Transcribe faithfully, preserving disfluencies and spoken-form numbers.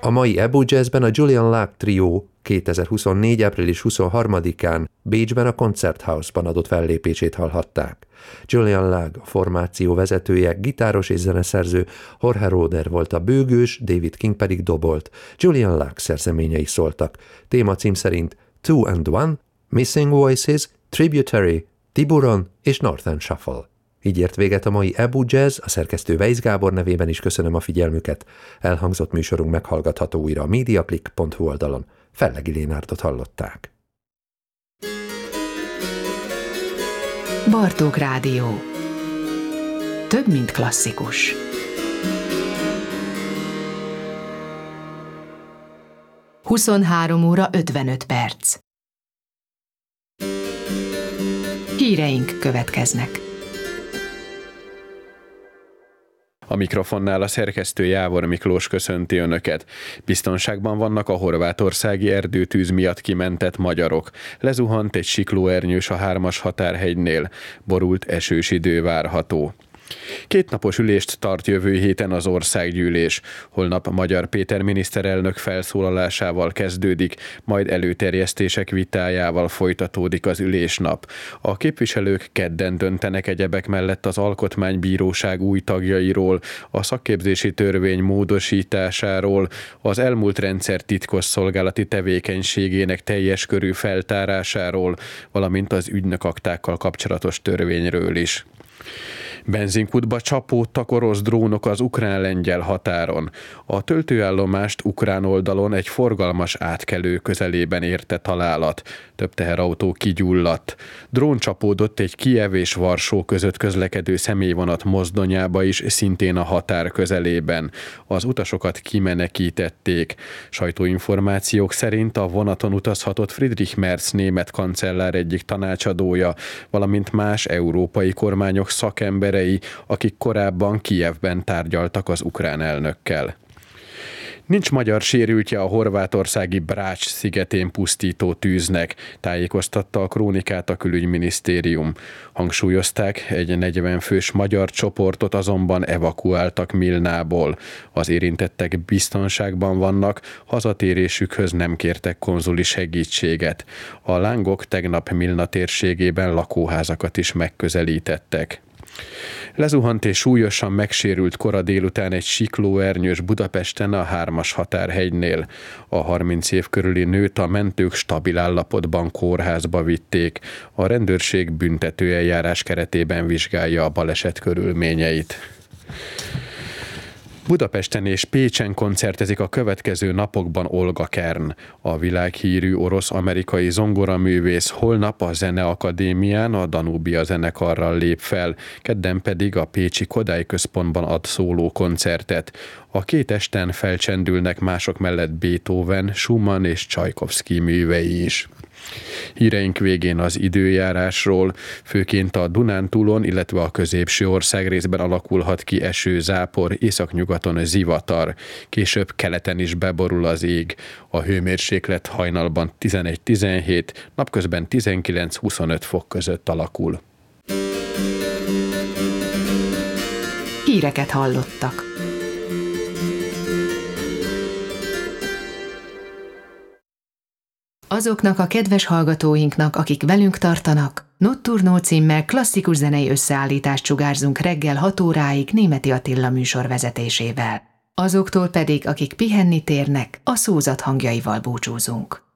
A mai Abu Jazzben a Julian Lage Trio kétezer-huszonnégy. április huszonharmadikán Bécsben a Konzerthausban adott fellépését hallhatták. Julian Lage, a formáció vezetője, gitáros és zeneszerző, Jorge Roder volt a bőgős, David King pedig dobolt. Julian Lage szerzeményei szóltak. Témacím szerint Two and One, Missing Voices, Tributary, Tiburon és Northern Shuffle. Így ért véget a mai Abu Jazz, a szerkesztő Weisz Gábor nevében is köszönöm a figyelmüket. Elhangzott műsorunk meghallgatható újra a mediaclick pont hu oldalon. Fellegi Lénárdot hallották. Bartók Rádió. Több, mint klasszikus. huszonhárom óra ötvenöt perc. Híreink következnek. A mikrofonnál a szerkesztő Jávor Miklós köszönti Önöket. Biztonságban vannak a horvátországi erdőtűz miatt kimentett magyarok. Lezuhant egy siklóernyős a hármas határhegynél. Borult esős idő várható. Kétnapos ülést tart jövő héten az országgyűlés. Holnap Magyar Péter miniszterelnök felszólalásával kezdődik, majd előterjesztések vitájával folytatódik az ülésnap. A képviselők kedden döntenek egyebek mellett az Alkotmánybíróság új tagjairól, a szakképzési törvény módosításáról, az elmúlt rendszer titkosszolgálati tevékenységének teljes körű feltárásáról, valamint az ügynökaktákkal kapcsolatos törvényről is. Benzinkútba csapódtak orosz drónok az ukrán-lengyel határon. A töltőállomást ukrán oldalon egy forgalmas átkelő közelében érte találat. Több teherautó kigyulladt. Drón csapódott egy Kijev és Varsó között közlekedő személyvonat mozdonyába is, szintén a határ közelében. Az utasokat kimenekítették. Sajtóinformációk szerint a vonaton utazhatott Friedrich Merz német kancellár egyik tanácsadója, valamint más európai kormányok szakemberei, akik korábban Kijevben tárgyaltak az ukrán elnökkel. Nincs magyar sérültje a horvátországi Brač szigetén pusztító tűznek, tájékoztatta a krónikát a külügyminisztérium. Hangsúlyozták, egy negyven fős magyar csoportot azonban evakuáltak Milnából. Az érintettek biztonságban vannak, hazatérésükhöz nem kértek konzuli segítséget. A lángok tegnap Milna térségében lakóházakat is megközelítettek. Lezuhant és súlyosan megsérült kora délután egy siklóernyős Budapesten a hármas határhegynél. A harminc év körüli nőt a mentők stabil állapotban kórházba vitték. A rendőrség büntetőeljárás keretében vizsgálja a baleset körülményeit. Budapesten és Pécsen koncertezik a következő napokban Olga Kern. A világhírű orosz-amerikai zongoraművész holnap a Zeneakadémián a Danubia zenekarral lép fel, kedden pedig a pécsi Kodály Központban ad szóló koncertet. A két esten felcsendülnek mások mellett Beethoven, Schumann és Csajkovszky művei is. Híreink végén az időjárásról, főként a Dunántúlon, illetve a középső országrészben alakulhat ki eső-zápor, északnyugaton zivatar. Később keleten is beborul az ég. A hőmérséklet hajnalban tizenegy-tizenhét, napközben tizenkilenc-huszonöt fok között alakul. Híreket hallottak. Azoknak a kedves hallgatóinknak, akik velünk tartanak, Notturno címmel klasszikus zenei összeállítást sugárzunk reggel hat óráig Németi Attila műsor vezetésével. Azoktól pedig, akik pihenni térnek, a szózat hangjaival búcsúzunk.